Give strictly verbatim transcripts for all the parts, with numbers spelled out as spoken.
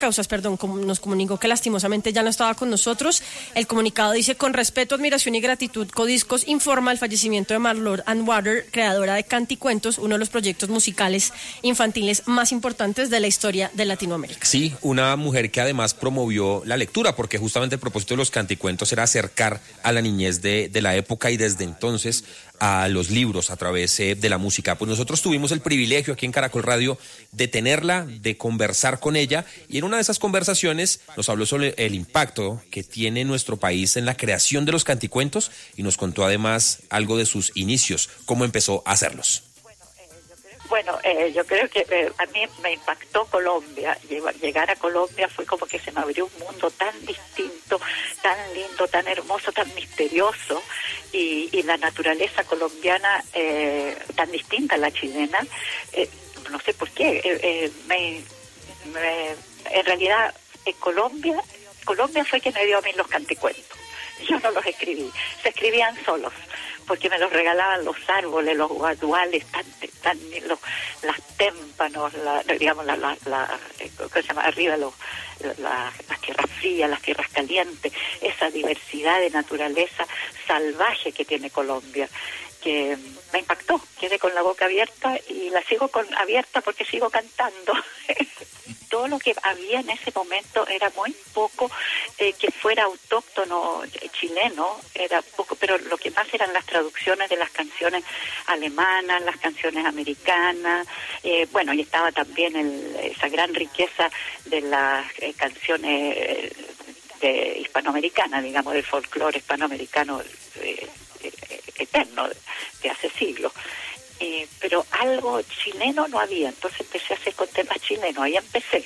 Causas, perdón, como nos comunicó que lastimosamente ya no estaba con nosotros. El comunicado dice: con respeto, admiración y gratitud, Codiscos informa el fallecimiento de Marlore Antwater, creadora de Canticuentos, uno de los proyectos musicales infantiles más importantes de la historia de Latinoamérica. Sí, una mujer que además promovió la lectura, porque justamente el propósito de los canticuentos era acercar a la niñez de, de la época, y desde entonces a los libros a través eh, de la música. Pues nosotros tuvimos el privilegio aquí en Caracol Radio de tenerla, de conversar con ella, y en una de esas conversaciones nos habló sobre el impacto que tiene nuestro país en la creación de los canticuentos, y nos contó además algo de sus inicios, cómo empezó a hacerlos. Bueno, eh, yo creo que eh, a mí me impactó Colombia. Llegar a Colombia fue como que se me abrió un mundo tan distinto, tan lindo, tan hermoso, tan misterioso, y, y la naturaleza colombiana eh, tan distinta a la chilena. Eh, no sé por qué. Eh, eh, me, me, en realidad, en Colombia, Colombia fue quien me dio a mí los canticuentos. Yo no los escribí, se escribían solos, porque me los regalaban los árboles, los guaduales, tan, tan, los, las témpanos, la, digamos, la, la, la, ¿cómo se llama? Arriba los, la, las tierras frías, las tierras calientes, esa diversidad de naturaleza salvaje que tiene Colombia, que me impactó. Quedé con la boca abierta y la sigo con abierta porque sigo cantando. Todo lo que había en ese momento era muy poco eh, que fuera autóctono eh, chileno, era poco, pero lo que más eran las traducciones de las canciones alemanas, las canciones americanas, eh, bueno, y estaba también el, esa gran riqueza de las eh, canciones eh, de hispanoamericanas, digamos, del folclore hispanoamericano eh, eh, eterno, de, de hace siglos. Eh, pero algo chileno no había, entonces empecé a hacer con temas chilenos, ahí empecé.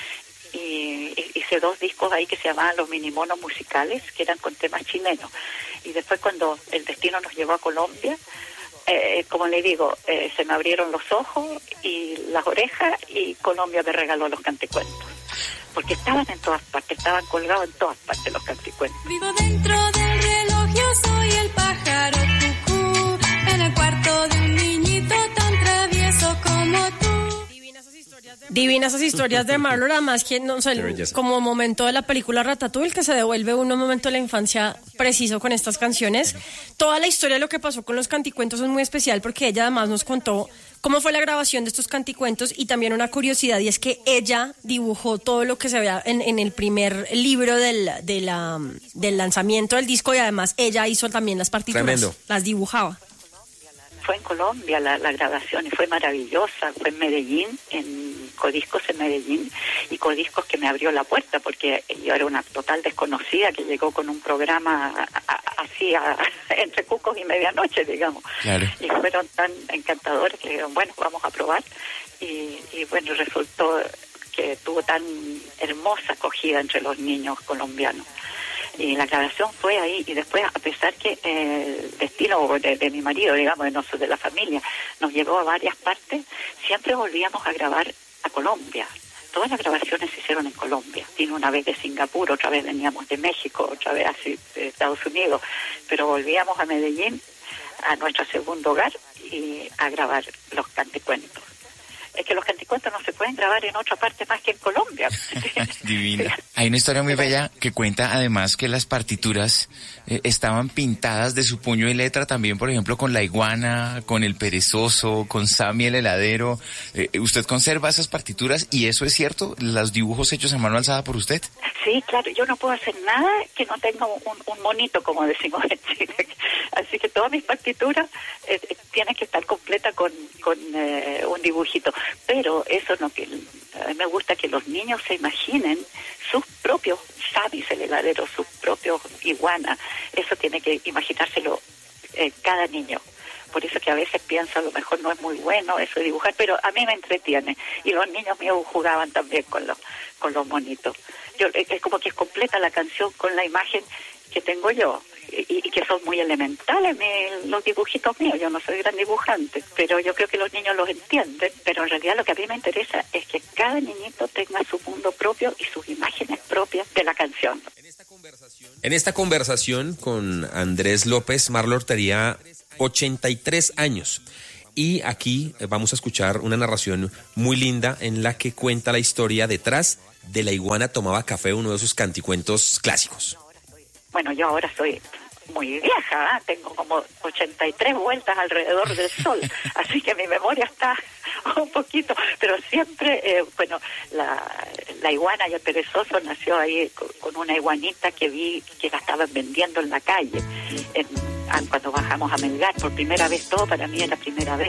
Y hice dos discos ahí que se llamaban Los Minimonos Musicales, que eran con temas chilenos. Y después, cuando el destino nos llevó a Colombia, eh, como le digo, eh, se me abrieron los ojos y las orejas, y Colombia me regaló los canticuentos. Porque estaban en todas partes, estaban colgados en todas partes los canticuentos. Vivo dentro del reloj, yo soy el pájaro cucú, en el cuarto de un niñito tan travieso como tú. Divinas esas historias de Marlore, además que no sé, como momento de la película Ratatouille, que se devuelve uno momento de la infancia preciso con estas canciones. Toda la historia de lo que pasó con los canticuentos es muy especial, porque ella además nos contó cómo fue la grabación de estos canticuentos, y también una curiosidad, y es que ella dibujó todo lo que se veía en, en el primer libro del, de la, del lanzamiento del disco, y además ella hizo también las partituras. Tremendo. Las dibujaba. Fue en Colombia la, la grabación, y fue maravillosa. Fue en Medellín, en Codiscos en Medellín, y Codiscos que me abrió la puerta, porque yo era una total desconocida que llegó con un programa a, a, así a, entre cucos y medianoche, digamos. Claro. Y fueron tan encantadores que dijeron, bueno, vamos a probar, y, y bueno, resultó que tuvo tan hermosa acogida entre los niños colombianos. Y la grabación fue ahí, y después, a pesar que eh, el destino de, de mi marido, digamos, de nosotros, de la familia, nos llevó a varias partes, siempre volvíamos a grabar a Colombia. Todas las grabaciones se hicieron en Colombia. Vino una vez de Singapur, otra vez veníamos de México, otra vez así de Estados Unidos, pero volvíamos a Medellín, a nuestro segundo hogar, y a grabar los canticuentos. Es que los canticuentos no se pueden grabar en otra parte más que en Colombia. Divina. Hay una historia muy bella que cuenta además que las partituras eh, estaban pintadas de su puño y letra también, por ejemplo, con la iguana, con el perezoso, con Sammy el heladero. Eh, ¿Usted conserva esas partituras y eso es cierto? ¿Los dibujos hechos a mano alzada por usted? Sí, claro, yo no puedo hacer nada que no tenga un, un monito, como decimos en Chile. Así que todas mis partituras eh, tienen que estar completas con, con eh, un dibujito. Pero eso no, que a mí me gusta que los niños se imaginen sus propios Sammy el heladero, sus propios iguanas. Eso tiene que imaginárselo eh, cada niño. Por eso que a veces pienso, a lo mejor no es muy bueno eso de dibujar, pero a mí me entretiene. Y los niños míos jugaban también con los, con los monitos. Yo, es como que es completa la canción con la imagen que tengo yo, y, y que son muy elementales mi, los dibujitos míos. Yo no soy gran dibujante, pero yo creo que los niños los entienden. Pero en realidad lo que a mí me interesa es que cada niñito tenga su mundo propio y sus imágenes propias de la canción. En esta conversación con Andrés López, Marlore tenía ochenta y tres años. Y aquí vamos a escuchar una narración muy linda en la que cuenta la historia detrás de la iguana tomaba café, uno de esos canticuentos clásicos. Bueno, yo ahora soy muy vieja, ¿eh? Tengo como ochenta y tres vueltas alrededor del sol, así que mi memoria está un poquito, pero siempre, eh, bueno, la, la iguana y el perezoso nació ahí con, con una iguanita que vi que la estaban vendiendo en la calle, en, cuando bajamos a Melgar, por primera vez, todo para mí era la primera vez,